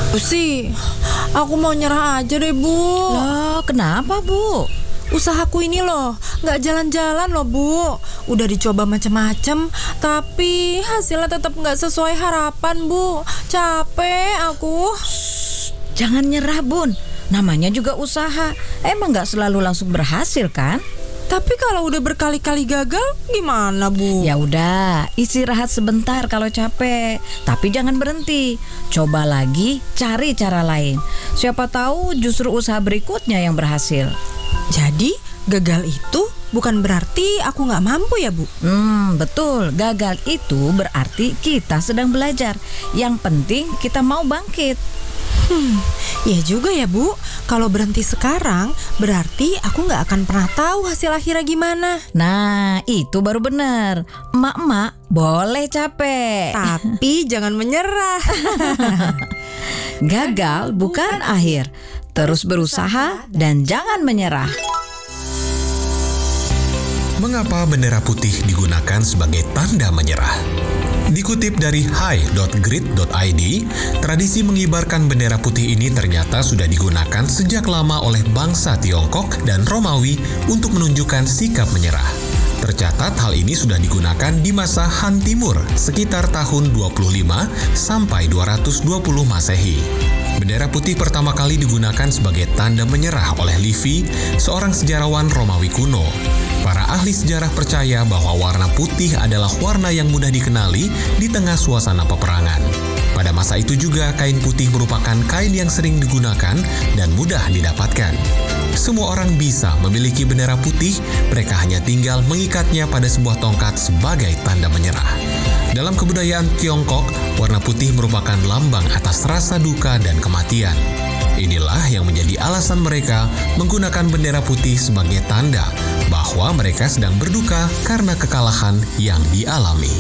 Sih, aku mau nyerah aja deh, Bu. Loh, kenapa, Bu? Usahaku ini loh, nggak jalan-jalan loh, Bu. Udah dicoba macam-macam, tapi hasilnya tetap nggak sesuai harapan, Bu. Capek aku. Jangan nyerah, Bun. Namanya juga usaha. Emang nggak selalu langsung berhasil, kan? Tapi kalau udah berkali-kali gagal, gimana, Bu? Ya udah, istirahat sebentar kalau capek. Tapi jangan berhenti. Coba lagi, cari cara lain. Siapa tahu justru usaha berikutnya yang berhasil. Jadi, gagal itu bukan berarti aku nggak mampu ya, Bu? Betul. Gagal itu berarti kita sedang belajar. Yang penting kita mau bangkit. Ya juga ya, Bu. Kalau berhenti sekarang, berarti aku nggak akan pernah tahu hasil akhirnya gimana. Nah, itu baru benar. Emak-emak boleh capek, Tapi jangan menyerah. gagal bukan akhir. Terus berusaha dan jangan menyerah. Mengapa bendera putih digunakan sebagai tanda menyerah? Dikutip dari hai.grid.id, tradisi mengibarkan bendera putih ini ternyata sudah digunakan sejak lama oleh bangsa Tiongkok dan Romawi untuk menunjukkan sikap menyerah. Tercatat hal ini sudah digunakan di masa Han Timur sekitar tahun 25 sampai 220 Masehi. Bendera putih pertama kali digunakan sebagai tanda menyerah oleh Livy, seorang sejarawan Romawi kuno. Para ahli sejarah percaya bahwa warna putih adalah warna yang mudah dikenali di tengah suasana peperangan. Pada masa itu juga kain putih merupakan kain yang sering digunakan dan mudah didapatkan. Semua orang bisa memiliki bendera putih, mereka hanya tinggal mengikatnya pada sebuah tongkat sebagai tanda menyerah. Dalam kebudayaan Tiongkok, warna putih merupakan lambang atas rasa duka dan kematian. Inilah yang menjadi alasan mereka menggunakan bendera putih sebagai tanda bahwa mereka sedang berduka karena kekalahan yang dialami.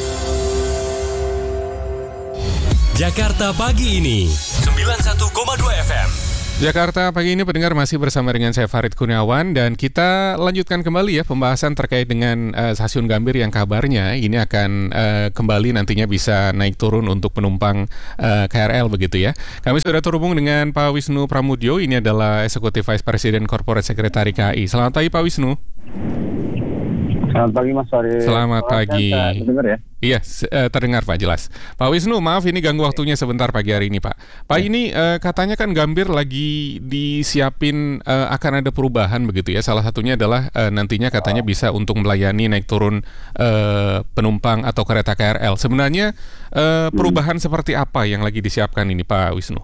Jakarta Pagi ini 91,2 FM. Jakarta Pagi ini pendengar masih bersama dengan saya Farid Kurniawan dan kita lanjutkan kembali ya pembahasan terkait dengan stasiun Gambir yang kabarnya ini akan kembali nantinya bisa naik turun untuk penumpang KRL begitu ya. Kami sudah terhubung dengan Pak Wisnu Pramudyo, ini adalah Executive Vice President Corporate Secretary KAI. Selamat pagi Pak Wisnu. Selamat pagi Mas Farid. Selamat pagi. Dengar ya? Iya, terdengar Pak, jelas. Pak Wisnu, maaf ini ganggu waktunya sebentar pagi hari ini Pak. Pak ini katanya kan Gambir lagi disiapin akan ada perubahan begitu ya. Salah satunya adalah nantinya katanya bisa untuk melayani naik turun penumpang atau kereta KRL. Sebenarnya perubahan seperti apa yang lagi disiapkan ini Pak Wisnu?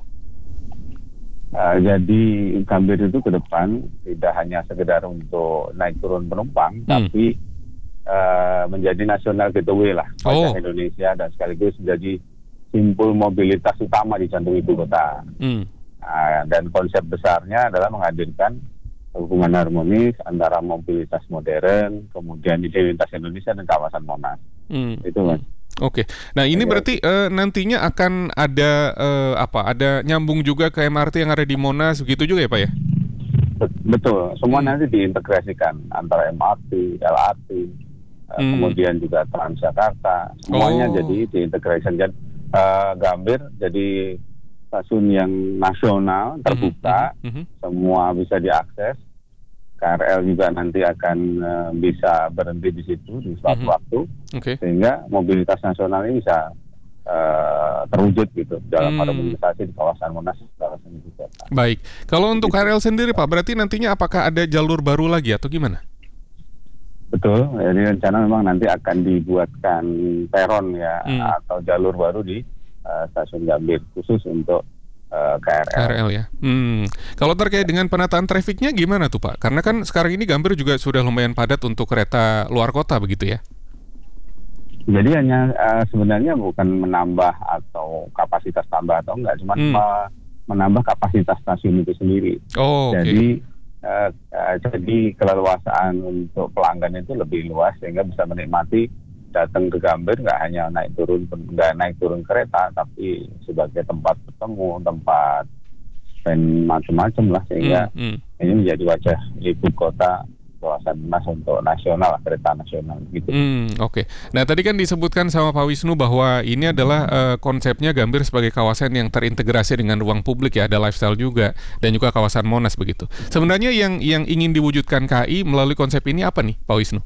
Jadi Gambir itu ke depan tidak hanya sekedar untuk naik turun penumpang, tapi menjadi nasional gateway lah wajah Indonesia dan sekaligus menjadi simpul mobilitas utama di jantung ibu kota. Dan konsep besarnya adalah menghadirkan hubungan harmonis antara mobilitas modern, kemudian identitas Indonesia dan kawasan Monas. Itu Mas. Oke, nah ini berarti nantinya akan ada ada nyambung juga ke MRT yang ada di Monas, begitu juga ya Pak ya? Betul, semua nanti diintegrasikan antara MRT, LRT, kemudian juga Transjakarta, semuanya jadi diintegrasikan. Gambir jadi stasiun yang nasional, terbuka, semua bisa diakses. KRL juga nanti akan bisa berhenti di situ di suatu waktu, sehingga mobilitas nasional ini bisa terwujud gitu dalam harmonisasi di kawasan Monas, kawasan ibu kota. Baik, kalau untuk KRL sendiri Pak, berarti nantinya apakah ada jalur baru lagi atau gimana? Betul, jadi rencana memang nanti akan dibuatkan peron ya atau jalur baru di stasiun Gambir khusus untuk KRL ya. Kalau terkait dengan penataan trafiknya gimana tuh Pak? Karena kan sekarang ini Gambir juga sudah lumayan padat untuk kereta luar kota begitu ya? Jadi hanya sebenarnya bukan menambah atau kapasitas tambah atau enggak, cuma menambah kapasitas stasiun itu sendiri. Jadi keleluasaan untuk pelanggan itu lebih luas sehingga bisa menikmati datang ke Gambir nggak hanya naik turun kereta, tapi sebagai tempat bertemu, tempat macam-macam lah, sehingga ini menjadi wajah ibu kota kawasan Monas untuk nasional, kereta nasional gitu. Oke. Nah, tadi kan disebutkan sama Pak Wisnu bahwa ini adalah konsepnya Gambir sebagai kawasan yang terintegrasi dengan ruang publik ya, ada lifestyle juga dan juga kawasan Monas begitu. Sebenarnya yang ingin diwujudkan KAI melalui konsep ini apa nih, Pak Wisnu?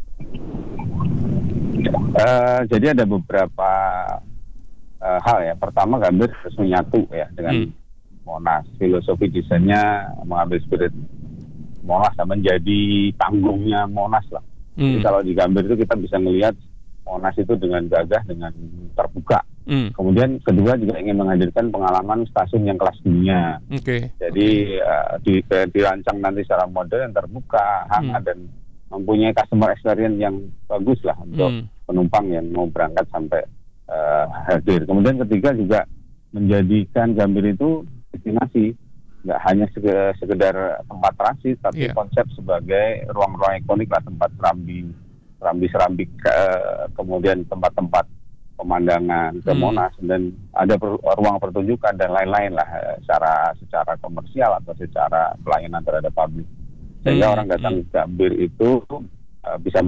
Jadi ada beberapa hal ya. Pertama, Gambir harus menyatu ya dengan Monas. Filosofi desainnya mengambil spirit Monas dan menjadi panggungnya Monas lah. Jadi kalau di Gambir itu kita bisa melihat Monas itu dengan gagah, dengan terbuka. Kemudian kedua juga ingin menghadirkan pengalaman stasiun yang kelas dunia. Jadi dirancang nanti secara modern, terbuka, hangat dan mempunyai customer experience yang bagus lah untuk penumpang yang mau berangkat sampai hadir. Kemudian ketiga juga menjadikan Gambir itu destinasi, nggak hanya sekedar tempat transit, tapi konsep sebagai ruang-ruang ikonik lah, tempat serambi, kemudian tempat-tempat pemandangan ke Monas, dan ada ruang pertunjukan dan lain-lain lah secara komersial atau secara pelayanan terhadap publik, sehingga orang datang ke Gambir itu bisa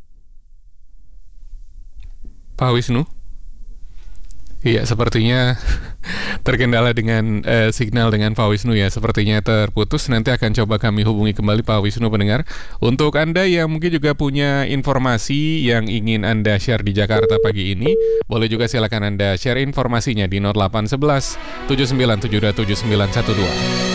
Pak Wisnu? Iya, sepertinya terkendala dengan signal dengan Pak Wisnu ya. Sepertinya terputus. Nanti akan coba kami hubungi kembali Pak Wisnu pendengar. Untuk Anda yang mungkin juga punya informasi yang ingin Anda share di Jakarta pagi ini, boleh juga silakan Anda share informasinya di 0811 797 7912.